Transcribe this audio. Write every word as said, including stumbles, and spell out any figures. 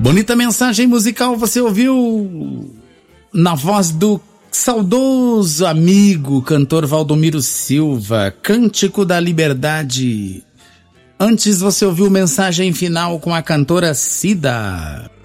Bonita mensagem musical você ouviu na voz do saudoso amigo cantor Valdomiro Silva, Cântico da Liberdade. Antes você ouviu mensagem final com a cantora Cida.